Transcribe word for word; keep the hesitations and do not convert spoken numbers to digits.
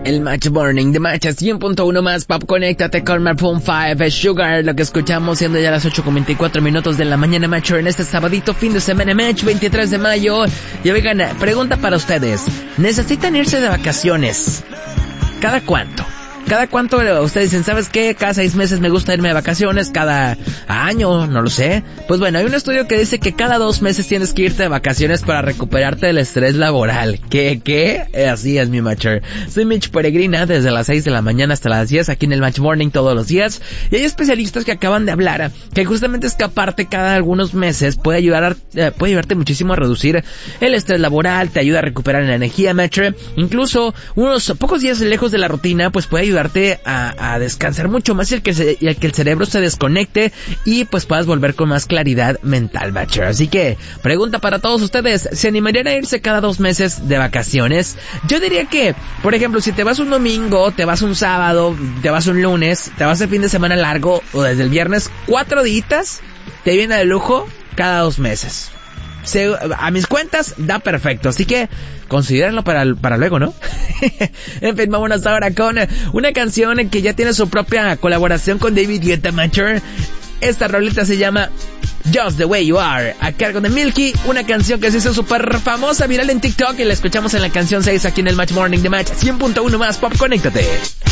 El Match Morning de Match cien punto uno más Pop. Conéctate con Maroon cinco, Sugar, lo que escuchamos siendo ya las ocho con veinticuatro minutos de la mañana, Match, en este sabadito fin de semana, Match, veintitrés de mayo. Y oigan, pregunta para ustedes, ¿necesitan irse de vacaciones? ¿Cada cuánto? ¿Cada cuánto ustedes dicen, sabes qué? Cada seis meses me gusta irme de vacaciones, cada año, no lo sé. Pues bueno, hay un estudio que dice que cada dos meses tienes que irte de vacaciones para recuperarte del estrés laboral. ¿Qué? ¿Qué? Así es, mi Matcher. Soy Mitch Peregrina, desde las seis de la mañana hasta las diez, aquí en el Match Morning todos los días. Y hay especialistas que acaban de hablar que justamente escaparte cada algunos meses puede ayudar a, eh, puede ayudarte muchísimo a reducir el estrés laboral, te ayuda a recuperar la energía, Matcher. Incluso unos pocos días lejos de la rutina, pues puede ayudar ayudarte a, a descansar mucho más y el que, se, y el que el cerebro se desconecte y pues puedas volver con más claridad mental, Matcher. Así que, pregunta para todos ustedes, ¿se animarían a irse cada dos meses de vacaciones? Yo diría que, por ejemplo, si te vas un domingo, te vas un sábado, te vas un lunes, te vas el fin de semana largo o desde el viernes, cuatro días, te viene de lujo cada dos meses. Se, a mis cuentas da perfecto, así que considérenlo para, para luego, ¿no? En fin, vámonos ahora con una canción que ya tiene su propia colaboración con David Guetta, Matcher. Esta rolita se llama Just the Way You Are, a cargo de Milky, una canción que se hizo súper famosa, viral en TikTok, y la escuchamos en la canción seis aquí en el Match Morning de Match cien punto uno más Pop. Conéctate.